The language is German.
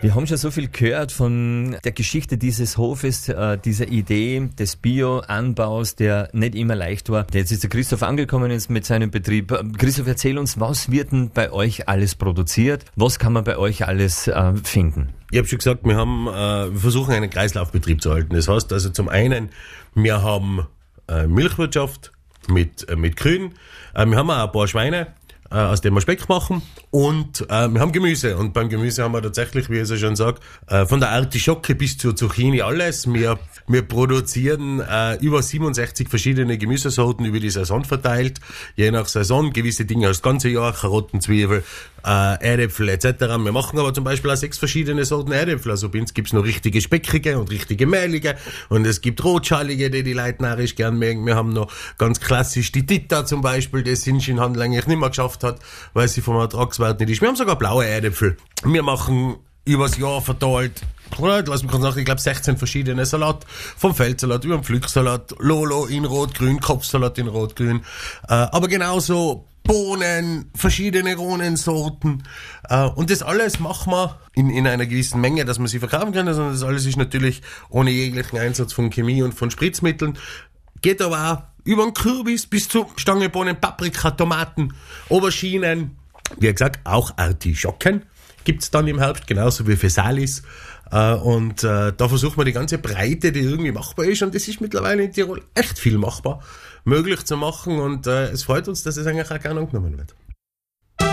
Wir haben schon so viel gehört von der Geschichte dieses Hofes, dieser Idee des Bio-Anbaus, der nicht immer leicht war. Jetzt ist der Christoph angekommen jetzt mit seinem Betrieb. Christoph, erzähl uns, was wird denn bei euch alles produziert? Was kann man bei euch alles finden? Ich habe schon gesagt, wir versuchen einen Kreislaufbetrieb zu halten. Das heißt also zum einen, wir haben Milchwirtschaft mit Kühen, wir haben auch ein paar Schweine, aus dem wir Speck machen, und wir haben Gemüse, und beim Gemüse haben wir tatsächlich, wie ich es schon sage, von der Artischocke bis zur Zucchini alles. Wir produzieren über 67 verschiedene Gemüsesorten über die Saison verteilt, je nach Saison, gewisse Dinge das ganze Jahr, Karotten, Zwiebel, Erdäpfel etc. Wir machen aber zum Beispiel auch 6 verschiedene Sorten Erdäpfel, also bei uns gibt's noch richtige speckige und richtige mehlige, und es gibt rotschalige, die Leute narrisch gern mögen. Wir haben noch ganz klassisch die Tita zum Beispiel, die Sinschin-Handel eigentlich nicht mehr geschafft hat, weil sie vom Ertragswert nicht ist. Wir haben sogar blaue Erdäpfel. Wir machen übers Jahr verteilt, lass mich kurz nach, ich glaube 16 verschiedene Salat, vom Feldsalat über den Pflücksalat, Lolo in Rot-Grün, Kopfsalat in Rot-Grün, aber genauso Bohnen, verschiedene Rohnensorten, und das alles machen wir in einer gewissen Menge, dass man sie verkaufen kann. Also das alles ist natürlich ohne jeglichen Einsatz von Chemie und von Spritzmitteln. Geht aber auch über den Kürbis bis zu Stangenbohnen, Paprika, Tomaten, Auberginen, wie gesagt, auch Artischocken gibt's dann im Herbst, genauso wie Physalis. Und da versuchen wir die ganze Breite, die irgendwie machbar ist, und das ist mittlerweile in Tirol echt viel machbar, möglich zu machen, und es freut uns, dass es eigentlich auch gerne angenommen wird.